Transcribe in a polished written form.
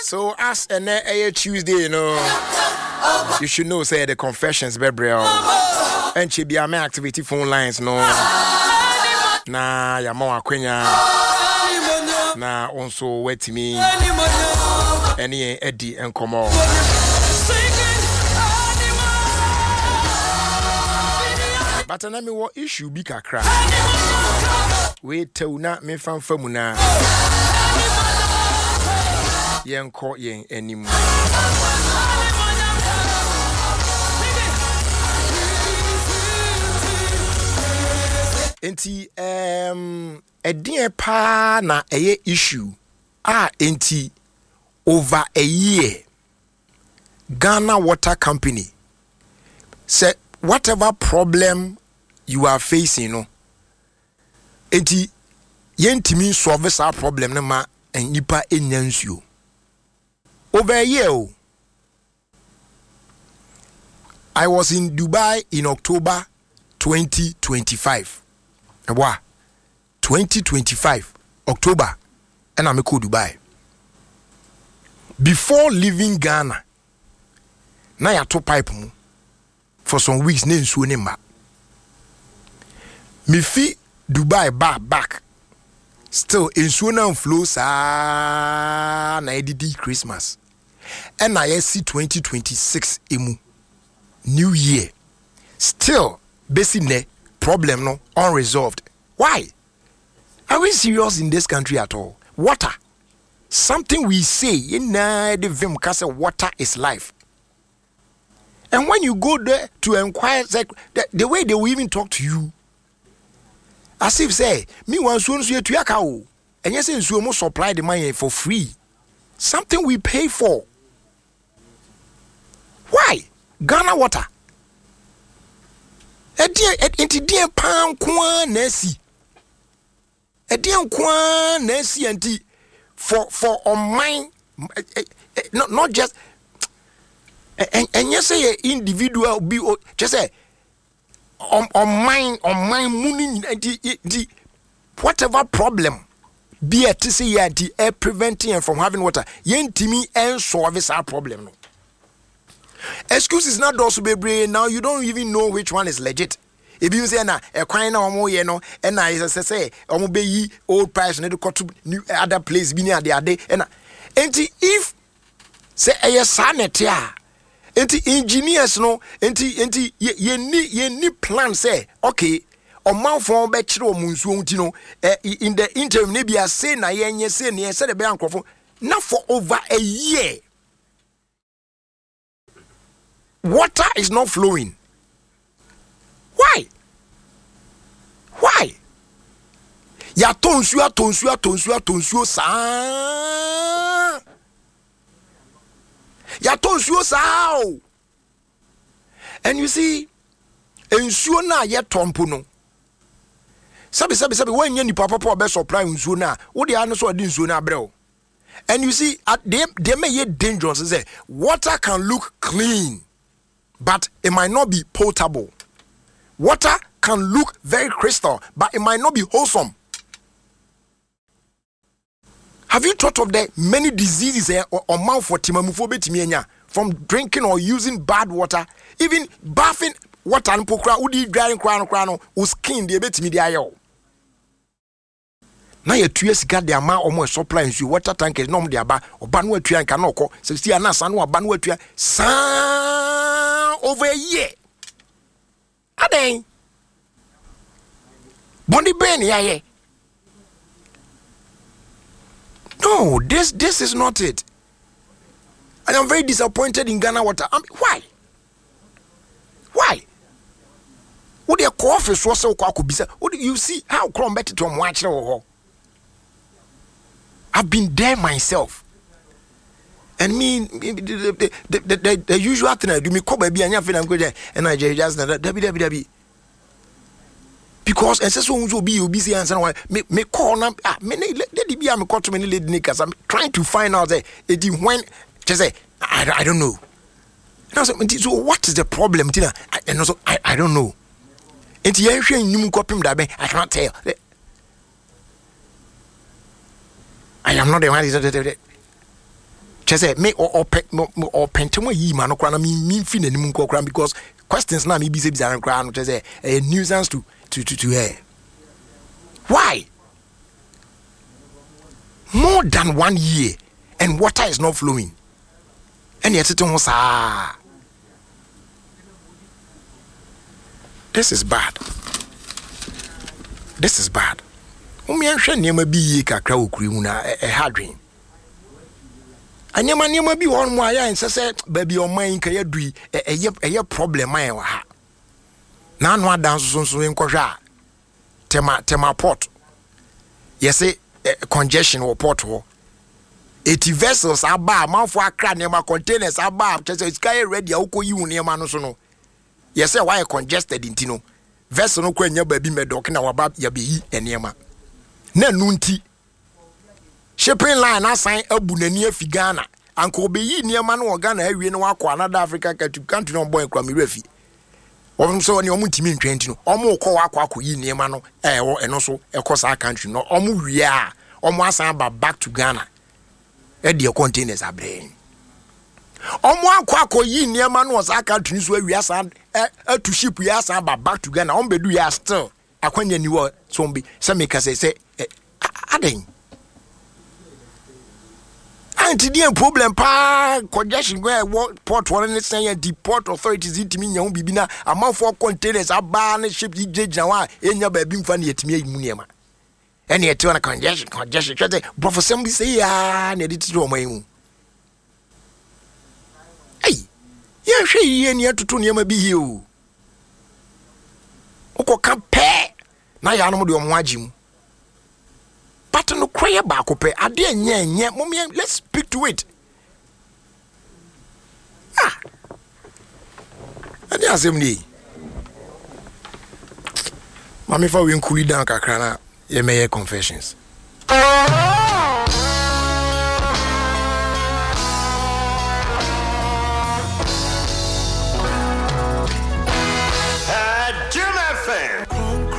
So as a Tuesday, you know, you should know say the confessions be real. And she be a my activity phone lines no. Na ya mo akwenya. Na onso wet me. Any Eddie and come on. But I know what issue be kakra. Wait till na me fan famuna. Yen ko yen anymore. Enti a dear pa na a issue enti over a year Ghana Water Company said whatever problem you are facing no enti yentimi solve our problem na ma nipa enyansuo over a year. I was in Dubai in October 2025. 2025 October and I'm go Dubai. Before leaving Ghana, na ya to pipe mu for some weeks na nsuo ne ma. Me fi Dubai back. Still nsuo na flow sa na edidi Christmas. And na see 2026 emu New Year. Still basically problem no unresolved. Why? Are we serious in this country at all? Water. Something we say in the vim kase water is life. And when you go there to inquire, like the way they will even talk to you, as if say, me want so to yakao, and yes, you must supply the money for free. Something we pay for. Why? Ghana Water. A dear pound quan nesi. A dear quan nesi and for on mine, not just and yes, say individual be just say on mine mooning the whatever problem be it to say anti preventing from having water yen timi and solve our problem. No. Excuses not also be now you don't even know which one is legit. If you say na a crying no no and I say be old price need to go to new other place be near the other and if say a sanet ya engineers no ye ni plan say okay o man for be kire o munsuo nti no in the interim ne bia say na ye say ne say the be ankofo na for over a year water is not flowing. Why? Ya tonsua sa. Ya tonsua sa. And you see, ensuo na ye tompo no. Sabi when you papa be supply ensuo na, wo de anu so odi ensuo na abrɛ. And you see, they may be dangerous. Say water can look clean, but it might not be potable. Water can look very crystal, but it might not be wholesome. Have you thought of the many diseases or mouth for timamuphobia from drinking or using bad water, even bathing water and pokra, udi drying crown, whose skin the bit media. Now your 2 years got the amount almost supply you water tank is normal aba or banwa tree and canoko, so see an asan or banwa tree over a year. Ade Bondi Ben yeah. No, this is not it. And I'm very disappointed in Ghana Water. Why? What the coffee so could be? What do you see how come better to watch? I've been there myself. And me the usual thing I do me call baby and and I just WWW. Because and so will be you busy answer why me call them me let be am call to many lady nickers. I'm trying to find out that it when just say I don't know. And so what is the problem? And also I don't know. And you copy that I cannot tell. I am not the one. Chese me or pentemo yi man no kwana me fin anim nko kwana because questions na me bi se bizarre kwana chese a nuisance to her. Why? More than 1 year and water is not flowing. And yet it almost this is bad. This is bad. Umi anhwe niam bi yi kakra okuri mu na hadwen. Anyama niam bi won mu aya nsese ba bi oman nka yadui eye problem aye wa ha. Na anu adan so nkohwe a tema port. Yese congestion or port ho. 80 vessels aba manfo akra niam containers aba chese sky ready akoyi wu niam no so no. Yese why congested intino. Vessel no kwa nya ba bi medok na waba ya beyi eniema. Na nunti shipping line asan abu nani afi Ghana anko beyi niema no Ghana awie no akọ another Africa country no boy kwa mirafi won so ne omu ntimi ntwenti no omu kọ akọ yi niema no eno so ekọ sa country no omu wie a omu asan ba back to Ghana e de containers abre omu akọ yi niema no sa country so awie asan to ship ya asan ba back to Ghana omu bedu ya still akwanya ni wo so mbi se make say aden anti the problem pa congestion go port one say the port authorities itimi nya bibi na amafo containers aba na ship jejina wa enya ba bi mfa na yetimi ayimu niema ene yete na congestion twete professor bi say ya na editi do oman ei ye hwe ye ne atoto niema bi hi o ukoka pe na ya no mo de omo agimu but no cry back up ade enye mommy let's speak to it ade asem mami fa we nkuli down kakra na ye meye confessions